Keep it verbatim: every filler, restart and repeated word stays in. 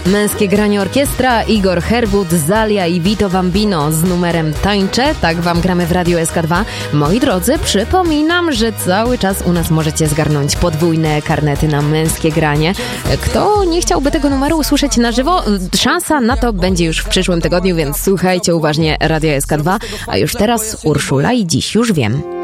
Męskie granie orkiestra, Igor Herbut, Zalia i Vito Bambino z numerem Tańczę. Tak wam gramy w Radio S K dwa. Moi drodzy, przypominam, że cały czas u nas możecie zgarnąć podwójne karnety na męskie granie. Kto nie chciałby tego numeru usłyszeć na żywo, szansa na to będzie już w przyszłym tygodniu, więc słuchajcie uważnie Radio S K dwa. A już teraz Urszula i Dziś już wiem.